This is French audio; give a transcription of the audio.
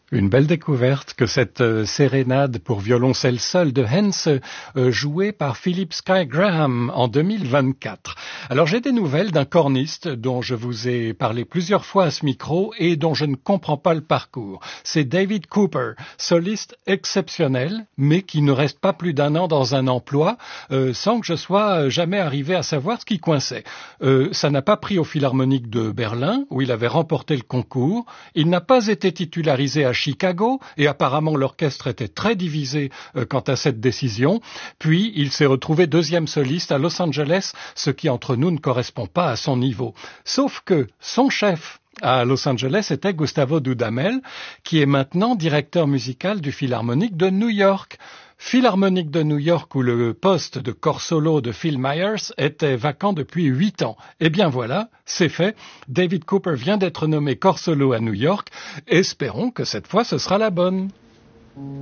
Une belle découverte que cette sérénade pour violoncelle seul de Henze, jouée par Philip Sky Graham en 2024. Alors j'ai des nouvelles d'un corniste dont je vous ai parlé plusieurs fois à ce micro et dont je ne comprends pas le parcours. C'est David Cooper, soliste exceptionnel, mais qui ne reste pas plus d'un an dans un emploi sans que je sois jamais arrivé à savoir ce qui coinçait. Ça n'a pas pris au Philharmonique de Berlin, où il avait remporté le concours. Il n'a pas été titularisé à Chicago, et apparemment l'orchestre était très divisé quant à cette décision. Puis il s'est retrouvé deuxième soliste à Los Angeles, ce qui entre nous ne correspond pas à son niveau. Sauf que son chef à Los Angeles était Gustavo Dudamel, qui est maintenant directeur musical du Philharmonique de New York. Philharmonique de New York où le poste de corps solo de Phil Myers était vacant depuis 8 ans. Eh bien voilà, c'est fait. David Cooper vient d'être nommé corps solo à New York. Espérons que cette fois ce sera la bonne.